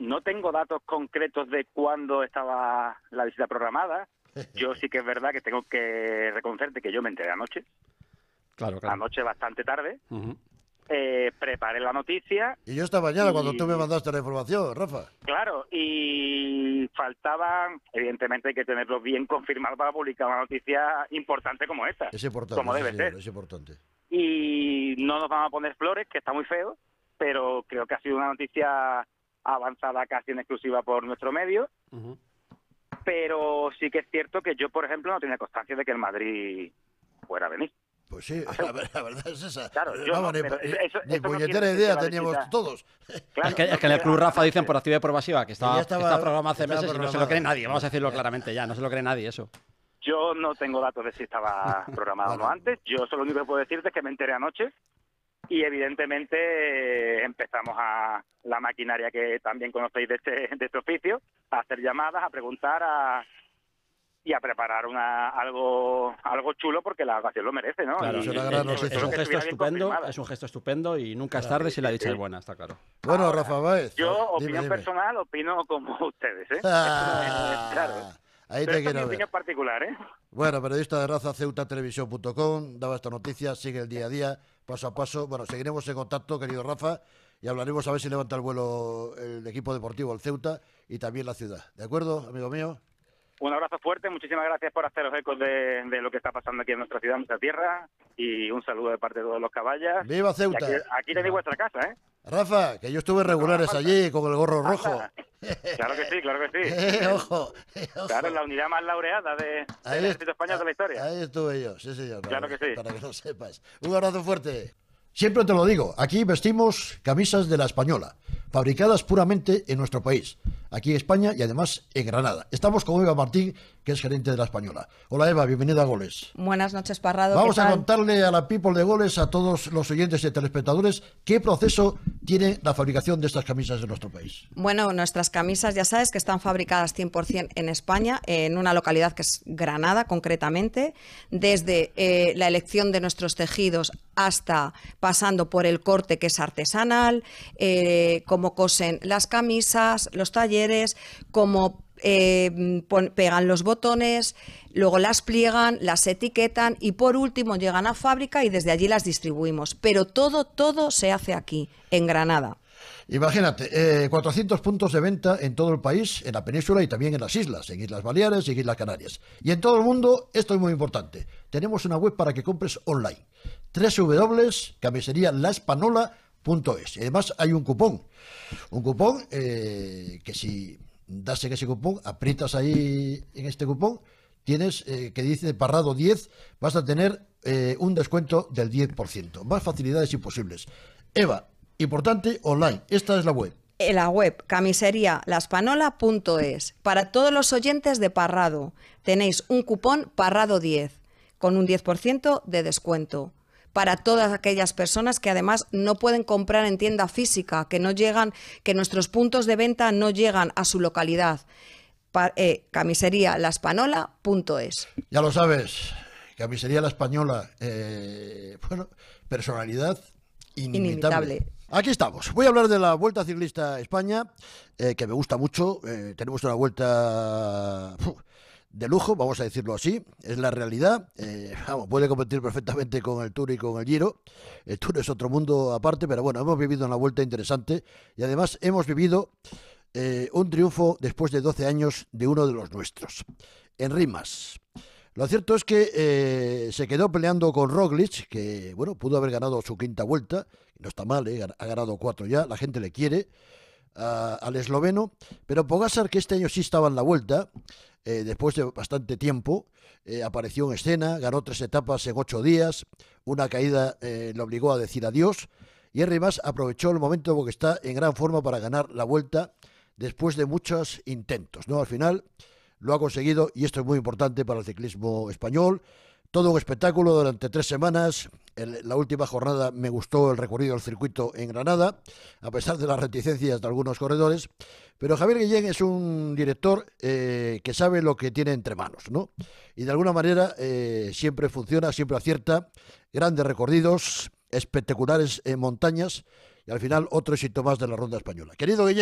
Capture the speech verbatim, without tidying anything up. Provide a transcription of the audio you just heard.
no tengo datos concretos de cuándo estaba la visita programada. Yo sí que es verdad que tengo que reconocerte que yo me enteré anoche. Claro, claro. Anoche bastante tarde. Uh-huh. Eh, preparé la noticia. Y yo esta mañana y... cuando tú me mandaste la información, Rafa. Claro, y faltaban, evidentemente hay que tenerlo bien confirmado para publicar una noticia importante como esta. Es importante, como debe sí, ser. Es importante. Y no nos vamos a poner flores, que está muy feo, pero creo que ha sido una noticia avanzada casi en exclusiva por nuestro medio. Uh-huh. Pero sí que es cierto que yo, por ejemplo, no tenía constancia de que el Madrid fuera a venir. Pues sí, la, la verdad es esa. Claro, yo Vamos, no, ni, pero eso, eso ni no puñetera idea teníamos visita. todos. Claro, es que, es que en el Club Rafa dicen por activa y por pasiva que estaba, estaba, que está programado hace meses programado. y no se lo cree nadie, vamos a decirlo claramente ya, no se lo cree nadie eso. Yo no tengo datos de si estaba programado o no antes, yo solo lo único que puedo decirte es que me enteré anoche y evidentemente eh, empezamos a la maquinaria que también conocéis de este, de este oficio, a hacer llamadas, a preguntar, a... y a preparar una algo algo chulo porque la ocasión lo merece, ¿no? Claro, es, una gran es, es un gesto estupendo, es un gesto estupendo y nunca es tarde si la dicha es buena, está claro. Bueno, Ahora, Rafa Báez. Yo, dime, opinión dime. personal, opino como ustedes, ¿eh? Ah, claro. Ahí Pero te esta quiero es mi ver. opinión particular, ¿eh? Bueno, periodista de raza, ceuta televisión punto com, daba esta noticia, sigue el día a día, paso a paso. Bueno, seguiremos en contacto, querido Rafa, y hablaremos a ver si levanta el vuelo el equipo deportivo, el Ceuta, y también la ciudad. ¿De acuerdo, amigo mío? Un abrazo fuerte, muchísimas gracias por haceros ecos de, de lo que está pasando aquí en nuestra ciudad, en nuestra tierra, y un saludo de parte de todos los caballas. ¡Viva Ceuta! Y aquí, aquí tenéis vuestra casa, ¿eh? Rafa, que yo estuve regulares no, allí con el gorro rojo. Anda. Claro que sí, claro que sí. Eh, ojo, eh, ojo. Claro, la unidad más laureada de, del ejército español de la historia. Ahí estuve yo, sí señor. Claro para, que sí. Para que lo sepas. Un abrazo fuerte. Siempre te lo digo, aquí vestimos camisas de La Española, fabricadas puramente en nuestro país, aquí en España y además en Granada. Estamos con Eva Martín, que es gerente de La Española. Hola Eva, bienvenida a Goles. Buenas noches, Parrado. Vamos ¿qué a tal? contarle a la people de Goles, a todos los oyentes y telespectadores, qué proceso tiene la fabricación de estas camisas en nuestro país. Bueno, nuestras camisas ya sabes que están fabricadas cien por ciento en España, en una localidad que es Granada concretamente, desde eh, la elección de nuestros tejidos hasta pasando por el corte que es artesanal, eh, cómo cosen las camisas, los talleres, cómo eh, pon, pegan los botones, luego las pliegan, las etiquetan y por último llegan a fábrica y desde allí las distribuimos. Pero todo, todo se hace aquí, en Granada. Imagínate, eh, cuatrocientos puntos de venta en todo el país, en la península y también en las islas, en Islas Baleares y en Islas Canarias. Y en todo el mundo, esto es muy importante, tenemos una web para que compres online, doble u doble u doble u punto camisería la espanola punto es. Y además hay un cupón, un cupón eh, que si das en ese cupón, aprietas ahí en este cupón, tienes eh, que dice Parrado diez, vas a tener eh, un descuento del diez por ciento. Más facilidades imposibles. Eva, importante, online. Esta es la web. En la web camisería la espanola punto es. Para todos los oyentes de Parrado tenéis un cupón Parrado diez con un diez por ciento de descuento. Para todas aquellas personas que además no pueden comprar en tienda física, que no llegan, que nuestros puntos de venta no llegan a su localidad. Pa, eh, camisería la espanola punto es. Ya lo sabes, camisería La Española, eh, bueno, personalidad inimitable. Inimitable. Aquí estamos. Voy a hablar de la Vuelta Ciclista España, eh, que me gusta mucho. Eh, tenemos una vuelta uf, de lujo, vamos a decirlo así. Es la realidad. Eh, vamos, puede competir perfectamente con el Tour y con el Giro. El Tour es otro mundo aparte, pero bueno, hemos vivido una vuelta interesante y además hemos vivido eh, un triunfo después de doce años de uno de los nuestros. En Rimas. Lo cierto es que eh, se quedó peleando con Roglic, que bueno, pudo haber ganado su quinta vuelta, no está mal, ¿eh? Ha ganado cuatro ya, la gente le quiere uh, al esloveno, pero Pogačar, que este año sí estaba en la vuelta, eh, después de bastante tiempo, eh, apareció en escena, ganó tres etapas en ocho días, una caída eh, le obligó a decir adiós, y Henry Mas aprovechó el momento porque está en gran forma para ganar la vuelta después de muchos intentos, ¿no? Al final lo ha conseguido y esto es muy importante para el ciclismo español. Todo un espectáculo durante tres semanas. En la última jornada me gustó el recorrido del circuito en Granada, a pesar de las reticencias de algunos corredores. Pero Javier Guillén es un director eh, que sabe lo que tiene entre manos, ¿no? Y de alguna manera eh, siempre funciona, siempre acierta. Grandes recorridos, espectaculares en montañas y al final otro éxito más de la Ronda Española. Querido Guillén.